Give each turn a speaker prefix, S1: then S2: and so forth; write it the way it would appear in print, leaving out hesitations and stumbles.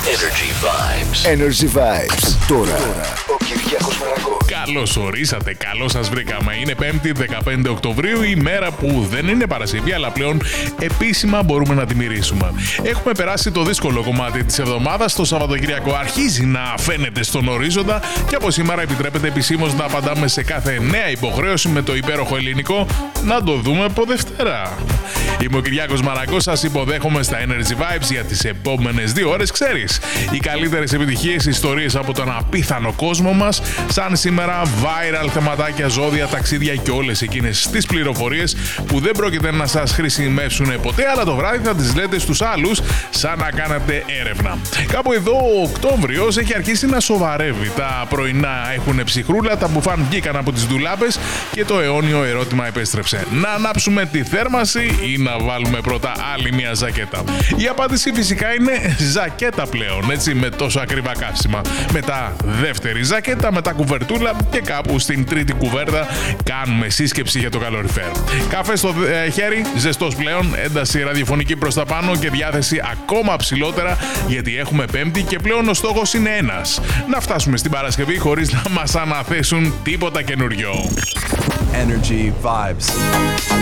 S1: Energy Vibes. Τώρα ο Κυριάκος Μαρακός.
S2: Καλώς ορίσατε, καλώς σας βρήκαμε. Είναι 5η 15 Οκτωβρίου, η μέρα που δεν είναι Παρασκευή, αλλά πλέον επίσημα μπορούμε να τη μυρίσουμε. Έχουμε περάσει το δύσκολο κομμάτι της εβδομάδας. Το Σαββατοκύριακο αρχίζει να φαίνεται στον ορίζοντα και από σήμερα επιτρέπεται επισήμως να απαντάμε σε κάθε νέα υποχρέωση με το υπέροχο ελληνικό να το δούμε από Δευτέρα. Είμαι ο Κυριάκος Μαρακός, σας υποδέχομαι στα Energy Vibes για τις επόμενες 2 ώρες. Ξέρεις, οι καλύτερες επιτυχίες, ιστορίες από τον απίθανο κόσμο μας, σαν σήμερα viral θεματάκια, ζώδια, ταξίδια και όλες εκείνες τις πληροφορίες που δεν πρόκειται να σας χρησιμεύσουν ποτέ, αλλά το βράδυ θα τις λέτε στους άλλους σαν να κάνετε έρευνα. Κάπου εδώ ο Οκτώβριος έχει αρχίσει να σοβαρεύει. Τα πρωινά έχουν ψυχρούλα, τα μπουφάν βγήκαν από τις ντουλάπες και το αιώνιο ερώτημα επέστρεψε. Να ανάψουμε τη θέρμανση ή να βάλουμε πρώτα άλλη μια ζακέτα? Η απάντηση φυσικά είναι ζακέτα πλέον, έτσι, με τόσο ακριβά καύσιμα. Μετά δεύτερη ζακέτα, μετά κουβερτούλα και κάπου στην τρίτη κουβέρτα κάνουμε σύσκεψη για το καλοριφέρ. Καφέ στο χέρι, ζεστός πλέον, ένταση ραδιοφωνική προς τα πάνω και διάθεση ακόμα ψηλότερα, γιατί έχουμε Πέμπτη και πλέον ο στόχος είναι ένας: να φτάσουμε στην Παρασκευή χωρίς να μας αναθέσουν τίποτα καινούριο.
S3: Energy Vibes.